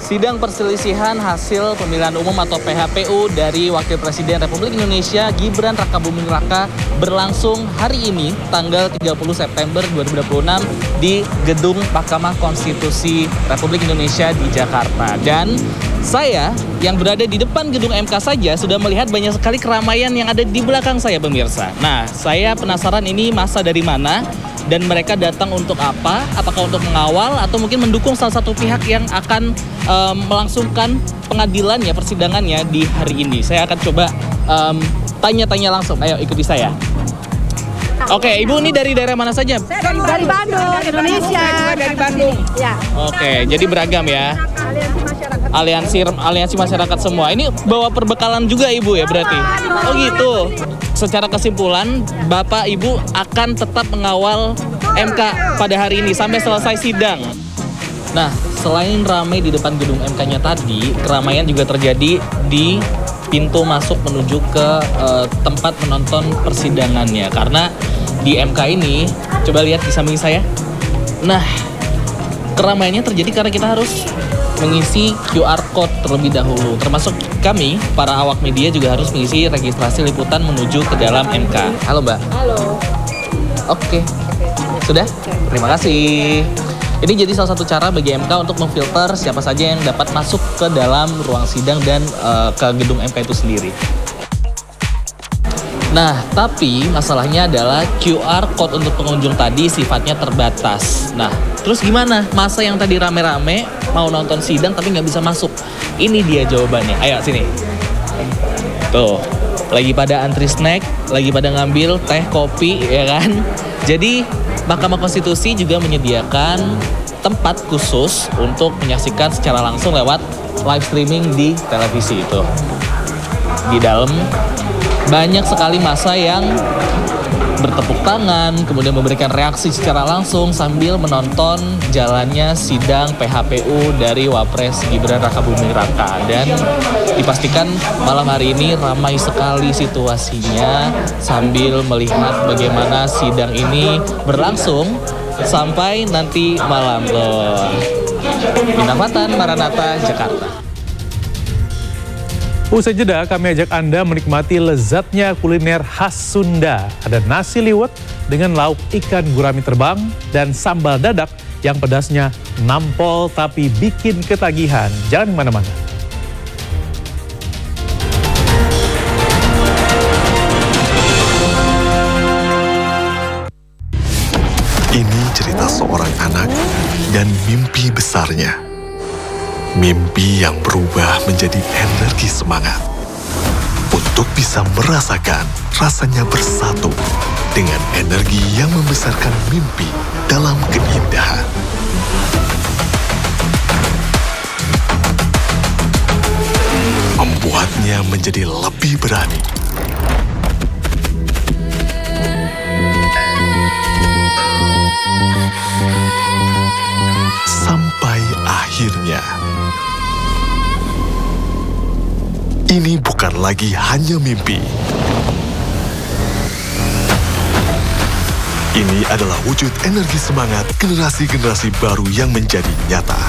Sidang perselisihan hasil pemilihan umum atau PHPU dari Wakil Presiden Republik Indonesia Gibran Rakabuming Raka berlangsung hari ini tanggal 30 September 2026 di Gedung Mahkamah Konstitusi Republik Indonesia di Jakarta. Dan saya yang berada di depan gedung MK saja sudah melihat banyak sekali keramaian yang ada di belakang saya, pemirsa. Nah, saya penasaran ini masa dari mana dan mereka datang untuk apa? Apakah untuk mengawal atau mungkin mendukung salah satu pihak yang akan melangsungkan pengadilannya, persidangannya di hari ini. Saya akan coba tanya-tanya langsung. Ayo ikuti saya. Oke, Ibu ini dari daerah mana saja? Dari Bandung, Indonesia. Dari Bandung. Ya. Oke, jadi beragam ya. Aliansi masyarakat semua. Ini bawa perbekalan juga Ibu ya berarti? Oh gitu. Secara kesimpulan, Bapak Ibu akan tetap mengawal MK pada hari ini sampai selesai sidang. Nah, selain ramai di depan gedung MK-nya tadi, keramaian juga terjadi di pintu masuk menuju ke tempat menonton persidangannya. Karena di MK ini, coba lihat di samping saya. Nah, keramaiannya terjadi karena kita harus mengisi QR Code terlebih dahulu. Termasuk kami, para awak media juga harus mengisi registrasi liputan menuju ke dalam MK. Halo Mbak. Halo. Oke. Sudah? Terima kasih. Ini jadi salah satu cara bagi MK untuk memfilter siapa saja yang dapat masuk ke dalam ruang sidang dan ke gedung MK itu sendiri. Nah, tapi masalahnya adalah QR Code untuk pengunjung tadi sifatnya terbatas. Nah, terus gimana? Masa yang tadi rame-rame mau nonton sidang tapi nggak bisa masuk? Ini dia jawabannya. Ayo sini. Tuh, lagi pada antri snack, lagi pada ngambil teh, kopi, ya kan? Jadi, Mahkamah Konstitusi juga menyediakan tempat khusus untuk menyaksikan secara langsung lewat live streaming di televisi itu. Di dalam banyak sekali massa yang bertepuk tangan, kemudian memberikan reaksi secara langsung sambil menonton jalannya sidang PHPU dari Wapres Gibran Rakabuming Raka. Dan dipastikan malam hari ini ramai sekali situasinya sambil melihat bagaimana sidang ini berlangsung sampai nanti malam loh. Bintang Fatan, Maranatha, Jakarta. Usai jeda, kami ajak Anda menikmati lezatnya kuliner khas Sunda. Ada nasi liwet dengan lauk ikan gurami terbang dan sambal dadak yang pedasnya nampol tapi bikin ketagihan. Jangan kemana-mana. Ini cerita seorang anak dan mimpi besarnya. Mimpi yang berubah menjadi energi semangat untuk bisa merasakan rasanya bersatu dengan energi yang membesarkan mimpi dalam keindahan. Membuatnya menjadi lebih berani. Sampai akhirnya, ini bukan lagi hanya mimpi. Ini adalah wujud energi semangat generasi-generasi baru yang menjadi nyata.